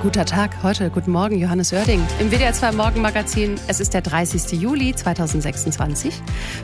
Guter Tag, heute, guten Morgen, Johannes Oerding. Im WDR 2 Morgenmagazin, es ist der 30. Juli 2026.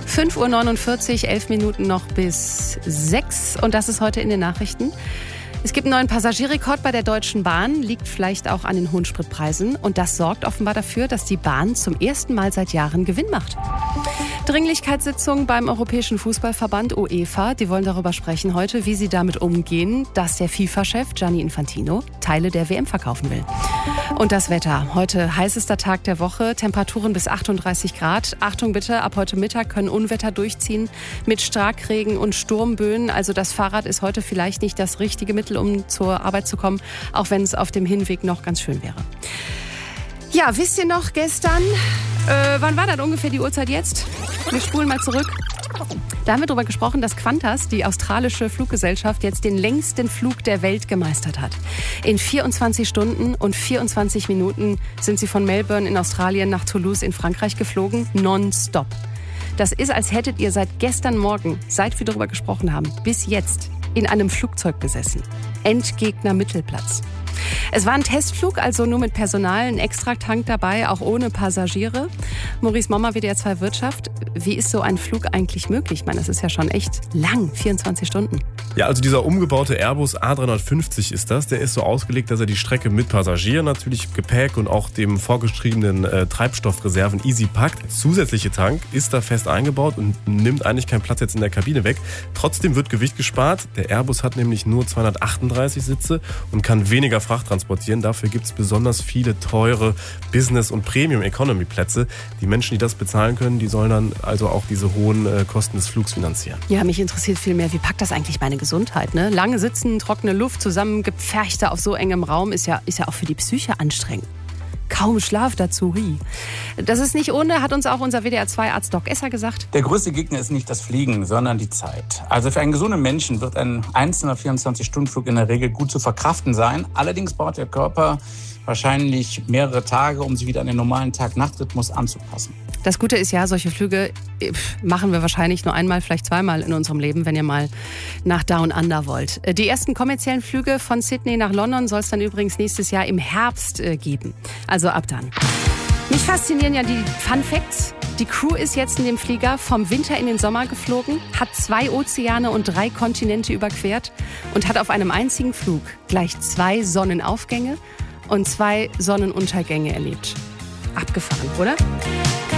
5:49 Uhr, 11 Minuten noch bis 6 und das ist heute in den Nachrichten. Es gibt einen neuen Passagierrekord bei der Deutschen Bahn, liegt vielleicht auch an den hohen Spritpreisen. Und das sorgt offenbar dafür, dass die Bahn zum ersten Mal seit Jahren Gewinn macht. Dringlichkeitssitzung beim Europäischen Fußballverband UEFA. Die wollen darüber sprechen heute, wie sie damit umgehen, dass der FIFA-Chef Gianni Infantino Teile der WM verkaufen will. Und das Wetter. Heute heißester Tag der Woche, Temperaturen bis 38 Grad. Achtung bitte, ab heute Mittag können Unwetter durchziehen mit Starkregen und Sturmböen. Also das Fahrrad ist heute vielleicht nicht das richtige Mittel, um zur Arbeit zu kommen, auch wenn es auf dem Hinweg noch ganz schön wäre. Ja, wisst ihr noch gestern, wann war das ungefähr die Uhrzeit jetzt? Wir spulen mal zurück. Da haben wir darüber gesprochen, dass Qantas, die australische Fluggesellschaft, jetzt den längsten Flug der Welt gemeistert hat. In 24 Stunden und 24 Minuten sind sie von Melbourne in Australien nach Toulouse in Frankreich geflogen, nonstop. Das ist, als hättet ihr seit gestern Morgen, seit wir darüber gesprochen haben, bis jetzt in einem Flugzeug gesessen. Endgegner Mittelplatz. Es war ein Testflug, also nur mit Personal, ein Extratank dabei, auch ohne Passagiere. Maurice Mommer, WDR 2 Wirtschaft. Wie ist so ein Flug eigentlich möglich? Ich meine, das ist ja schon echt lang, 24 Stunden. Ja, also dieser umgebaute Airbus A350 ist das. Der ist so ausgelegt, dass er die Strecke mit Passagieren, natürlich Gepäck und auch dem vorgeschriebenen Treibstoffreserven easy packt. Der zusätzliche Tank ist da fest eingebaut und nimmt eigentlich keinen Platz jetzt in der Kabine weg. Trotzdem wird Gewicht gespart. Der Airbus hat nämlich nur 238 Sitze und kann weniger Fracht transportieren. Dafür gibt es besonders viele teure Business- und Premium-Economy-Plätze. Die Menschen, die das bezahlen können, die sollen dann also auch diese hohen Kosten des Flugs finanzieren. Ja, mich interessiert viel mehr, wie packt das eigentlich meine Gesundheit? Ne? Lange sitzen, trockene Luft, zusammengepferchte auf so engem Raum ist ja auch für die Psyche anstrengend. Kaum Schlaf dazu. Das ist nicht ohne, hat uns auch unser WDR-2-Arzt Doc Esser gesagt. Der größte Gegner ist nicht das Fliegen, sondern die Zeit. Also für einen gesunden Menschen wird ein einzelner 24-Stunden-Flug in der Regel gut zu verkraften sein. Allerdings braucht der Körper wahrscheinlich mehrere Tage, um sich wieder an den normalen Tag-Nacht-Rhythmus anzupassen. Das Gute ist ja, solche Flüge machen wir wahrscheinlich nur einmal, vielleicht zweimal in unserem Leben, wenn ihr mal nach Down Under wollt. Die ersten kommerziellen Flüge von Sydney nach London soll es dann übrigens nächstes Jahr im Herbst geben. Also ab dann. Mich faszinieren ja die Fun Facts. Die Crew ist jetzt in dem Flieger vom Winter in den Sommer geflogen, hat 2 Ozeane und 3 Kontinente überquert und hat auf einem einzigen Flug gleich 2 Sonnenaufgänge und 2 Sonnenuntergänge erlebt. Abgefahren, oder?